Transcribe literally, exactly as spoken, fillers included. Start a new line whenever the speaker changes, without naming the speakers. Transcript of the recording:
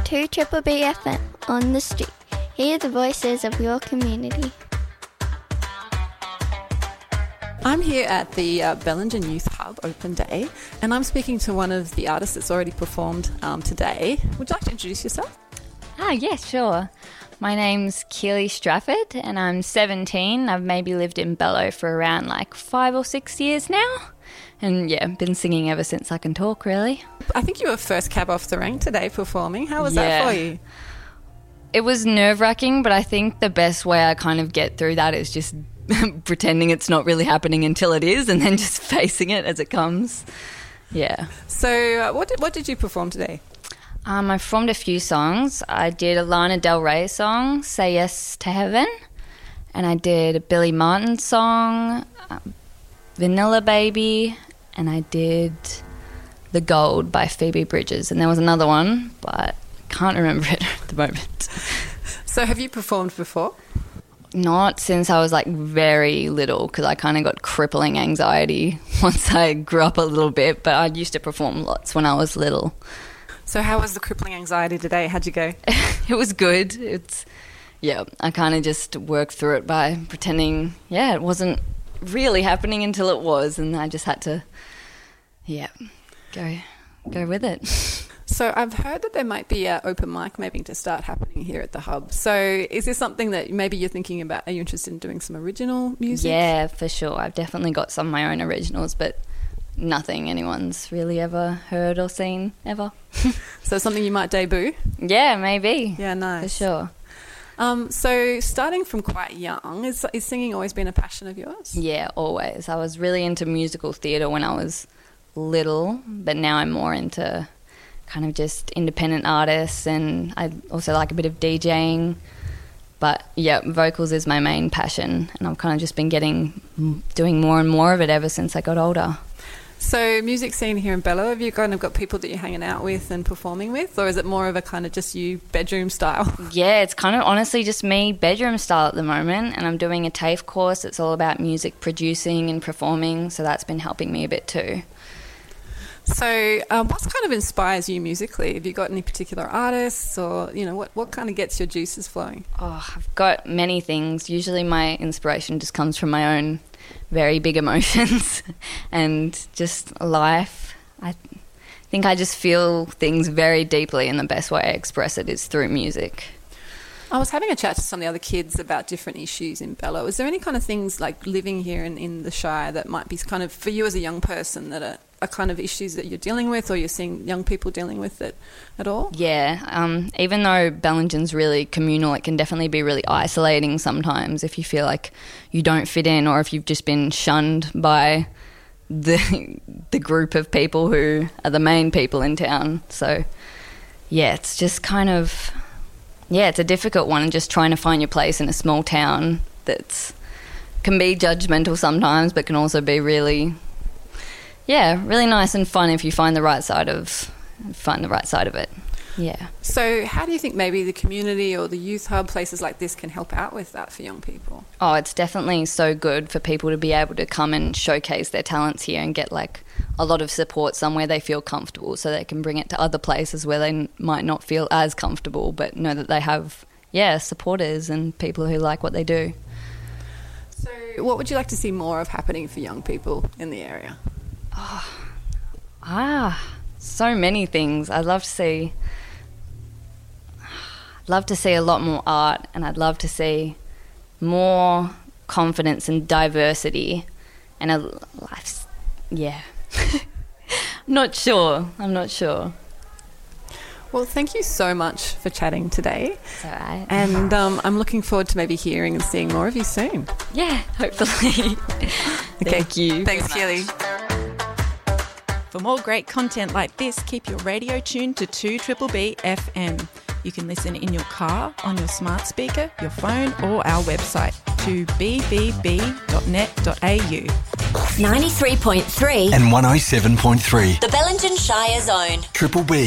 to Triple B F M on the street. Hear the voices of your community.
I'm here at the uh, Bellingen Youth Hub Open Day, and I'm speaking to one of the artists that's already performed um, today. Would you like to introduce yourself?
Ah, yes, sure. My name's Keely Strafford, and I'm seventeen. I've maybe lived in Bello for around like five or six years now. And yeah, been singing ever since I can talk, really.
I think you were first cab off the rank today performing. How was
Yeah.
that for you?
It was nerve-wracking, but I think the best way I kind of get through that is just pretending it's not really happening until it is, and then just facing it as it comes. Yeah.
So uh, what did, what did you perform today?
Um, I performed a few songs. I did a Lana Del Rey song, Say Yes to Heaven, and I did a Billy Martin song, um, Vanilla Baby, and I did The Gold by Phoebe Bridgers, and there was another one, but I can't remember it at the moment.
So have you performed before?
Not since I was like very little, because I kind of got crippling anxiety once I grew up a little bit, but I used to perform lots when I was little.
So how was the crippling anxiety today? How'd you go?
It was good. It's, yeah, I kind of just worked through it by pretending, yeah, it wasn't really happening until it was, and I just had to, yeah, go go with it.
So I've heard that there might be an open mic maybe to start happening here at the Hub. So is this something that maybe you're thinking about? Are you interested in doing some original music?
Yeah, for sure. I've definitely got some of my own originals, but nothing anyone's really ever heard or seen ever.
So something you might debut?
Yeah, maybe.
Yeah, nice.
For sure.
Um, so starting from quite young, is, is singing always been a passion of yours?
Yeah, always. I was really into musical theatre when I was little, but now I'm more into kind of just independent artists, and I also like a bit of DJing. But yeah, vocals is my main passion, and I've kind of just been getting, doing more and more of it ever since I got older.
So music scene here in Bello, have you kind of got people that you're hanging out with and performing with, or is it more of a kind of just you bedroom style?
Yeah, it's kind of honestly just me bedroom style at the moment, and I'm doing a TAFE course. It's all about music producing and performing, so that's been helping me a bit too.
So um, what kind of inspires you musically? Have you got any particular artists, or, you know, what, what kind of gets your juices flowing?
Oh, I've got many things. Usually my inspiration just comes from my own very big emotions and just life. I think I just feel things very deeply, and the best way I express it is through music.
I was having a chat to some of the other kids about different issues in Bello. Is there any kind of things like living here in, in the Shire that might be kind of, for you as a young person, that are, are kind of issues that you're dealing with, or you're seeing young people dealing with it at all?
Yeah, um, even though Bellingen's really communal, it can definitely be really isolating sometimes if you feel like you don't fit in, or if you've just been shunned by the the group of people who are the main people in town. So yeah, it's just kind of, yeah, it's a difficult one, just trying to find your place in a small town that's can be judgmental sometimes, but can also be really, yeah, really nice and fun if you find the right side of find the right side of it. Yeah.
So how do you think maybe the community or the youth hub, places like this, can help out with that for young people?
Oh, it's definitely so good for people to be able to come and showcase their talents here and get like a lot of support somewhere they feel comfortable, so they can bring it to other places where they n- might not feel as comfortable, but know that they have, yeah, supporters and people who like what they do.
So what would you like to see more of happening for young people in the area?
Oh, ah, so many things. I'd love to see, love to see a lot more art, and I'd love to see more confidence and diversity, and a life. Yeah, I'm not sure. I'm not sure.
Well, thank you so much for chatting today.
It's all right.
And um, I'm looking forward to maybe hearing and seeing more of you soon.
Yeah, hopefully.
Okay.
Thank you.
Thanks, Keely.
For more great content like this, keep your radio tuned to two Triple B F M. You can listen in your car, on your smart speaker, your phone, or our website, to b b b dot net dot a u.
ninety-three point three
and one oh seven point three.
The Bellingen Shire Zone.
Triple B.